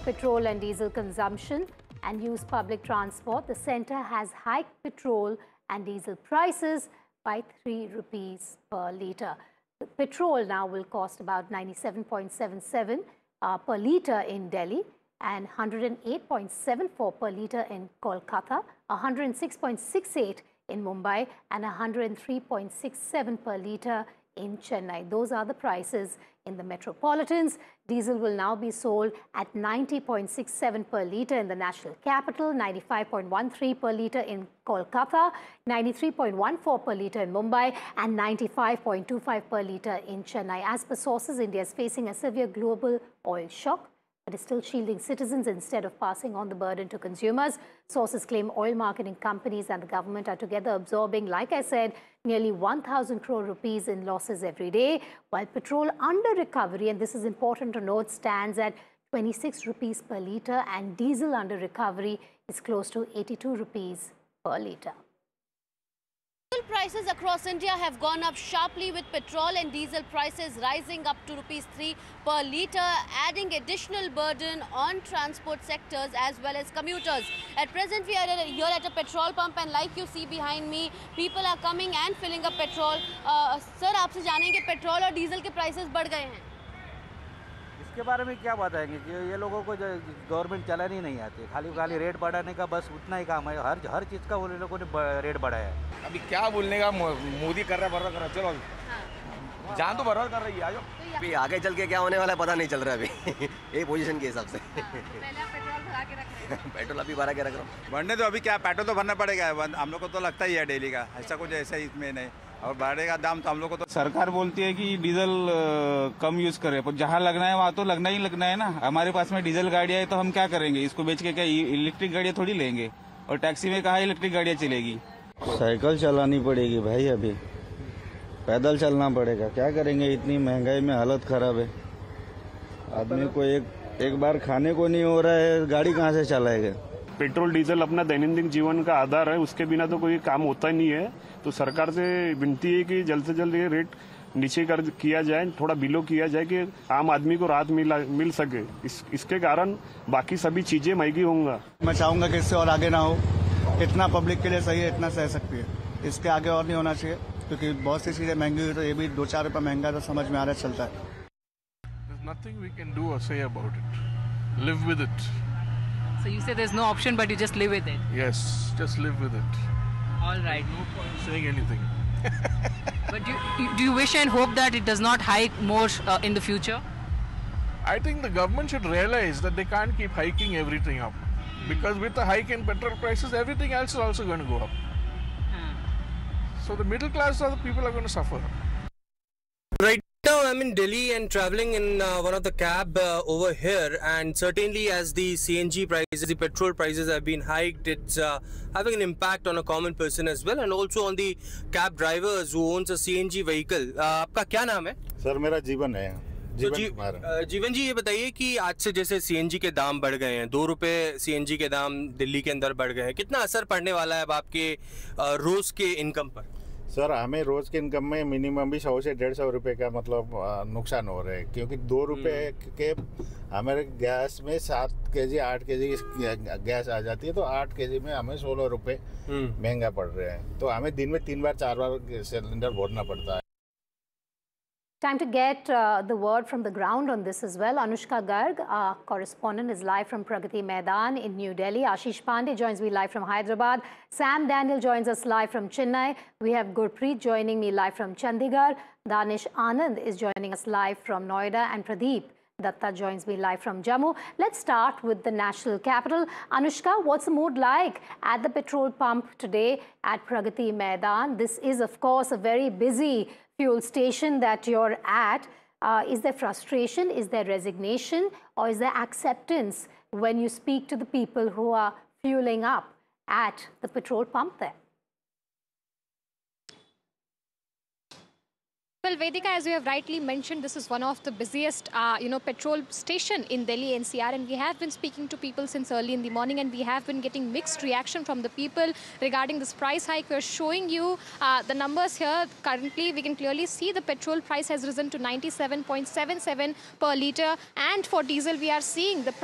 petrol and diesel consumption and use public transport, the centre has hiked petrol and diesel prices by 3 rupees per litre. The petrol now will cost about 97.77 per litre in Delhi and 108.74 per litre in Kolkata, 106.68 in Mumbai and 103.67 per litre in Chennai. Those are the prices in the metropolitans. Diesel will now be sold at 90.67 per litre in the national capital, 95.13 per litre in Kolkata, 93.14 per litre in Mumbai and 95.25 per litre in Chennai. As per sources, India is facing a severe global oil shock but is still shielding citizens instead of passing on the burden to consumers. Sources claim oil marketing companies and the government are together absorbing, like I said, nearly 1,000 crore rupees in losses every day, while petrol under recovery, and this is important to note, stands at 26 rupees per litre and diesel under recovery is close to 82 rupees per litre. Fuel prices across India have gone up sharply, with petrol and diesel prices rising up to rupees 3 per litre, adding additional burden on transport sectors as well as commuters. At present, we are here at a petrol pump and like you see behind me, people are coming and filling up petrol. Sir, आपसे जानेंगे petrol और diesel के prices बढ़ गए हैं। इसके बारे में क्या बताएंगे कि ये लोगों को जो गवर्नमेंट चलानी नहीं आती, खाली रेट बढ़ाने का बस उतना ही काम है। हर चीज़ का वो लोगों ने रेट बढ़ाया है। अभी क्या बोलने का, मोदी कर रहा है, बर्बाद कर रहा है, चलो जान तो बर्बाद कर रही है। आजो अभी आगे चल के क्या होने वाला है पता नहीं चल रहा है अभी ये पोजीशन के हिसाब से। पहले आप पेट्रोल भरा के रख रहे हैं। पेट्रोल अभी भरा के रख रहा हूँ। बढ़ने तो अभी क्या, पेट्रोल तो भरना पड़ेगा, हम लोग को तो लगता ही है डेली का, ऐसा कुछ ऐसा ही इसमें नहीं। और बढ़ेगा दाम तो हम लोग को तो सरकार बोलती है कि डीजल कम यूज करे, पर जहाँ लगना है वहाँ तो लगना है ना। हमारे पास में डीजल गाड़ियाँ है तो हम क्या करेंगे, इसको बेच के क्या इलेक्ट्रिक गाड़ियाँ थोड़ी लेंगे। और टैक्सी में कहाँ इलेक्ट्रिक गाड़ियाँ चलेगी। साइकिल चलानी पड़ेगी भाई, अभी पैदल चलना पड़ेगा, क्या करेंगे, इतनी महंगाई में हालत खराब है। आदमी को एक बार खाने को नहीं हो रहा है, गाड़ी कहाँ से चलाएगा। पेट्रोल डीजल अपना दैनंदिन जीवन का आधार है, उसके बिना तो कोई काम होता ही नहीं है। तो सरकार से विनती है कि जल्द से जल्द ये रेट नीचे किया जाए, थोड़ा बिलो किया जाए कि आम आदमी को राहत मिल सके। इसके कारण बाकी सभी चीजें महंगी होंगी। मैं चाहूंगा कि इससे और आगे ना हो, इतना पब्लिक के लिए सही है, इतना सह सकती है, इसके आगे और नहीं होना चाहिए, क्योंकि बहुत सी चीजें महंगी हुई तो ये भी 2-4 रुपये महंगा तो समझ में आ रहा चलता है। Nothing we can do or say about it. Live with it. So you say there's no option, but you just live with it. Yes, just live with it. All right. No point saying anything. But do you wish and hope that it does not hike more in the future? I think the government should realize that they can't keep hiking everything up, because with the hike in petrol prices, everything else is also going to go up. So the middle class of the people are going to suffer. Right now I'm in Delhi and traveling in one of the cab over here, and certainly as the CNG prices, the petrol prices have been hiked, it's having an impact on a common person as well, and also on the cab drivers who owns a CNG vehicle. आपका क्या नाम है? Sir मेरा जीवन है। जीवन जी, ये बताइए कि आज से जैसे सीएनजी के दाम बढ़ गए हैं, 2 रुपए सीएनजी के दाम दिल्ली के अंदर बढ़ गए हैं, कितना असर पड़ने वाला है अब आपके रोज के इनकम पर? सर हमें रोज के इनकम में मिनिमम भी 100 से 150 रुपए का मतलब नुकसान हो रहा है, क्योंकि 2 रुपए के हमारे गैस में 7 केजी 8 केजी गैस आ जाती है, तो 8 केजी में हमें 16 रुपए महंगा पड़ रहा है। तो हमें दिन में 3 बार 4 बार सिलेंडर भरना पड़ता है। Time to get the word from the ground on this as well. Anushka Garg, our correspondent, is live from Pragati Maidan in New Delhi. Ashish Pandey joins me live from Hyderabad. Sam Daniel joins us live from Chennai. We have Gurpreet joining me live from Chandigarh. Danish Anand is joining us live from Noida, and Pradeep Datta joins me live from Jammu. Let's start with the national capital. Anushka, what's the mood like at the petrol pump today at Pragati Maidan? This is, of course, a very busy fuel station that you're at. Is there frustration, is there resignation, or is there acceptance when you speak to the people who are fueling up at the petrol pump there? Well, Vedika, as you have rightly mentioned, this is one of the busiest, petrol station in Delhi NCR, and we have been speaking to people since early in the morning, and we have been getting mixed reaction from the people regarding this price hike. We're showing you the numbers here. Currently, we can clearly see the petrol price has risen to 97.77 per litre, and for diesel, we are seeing the price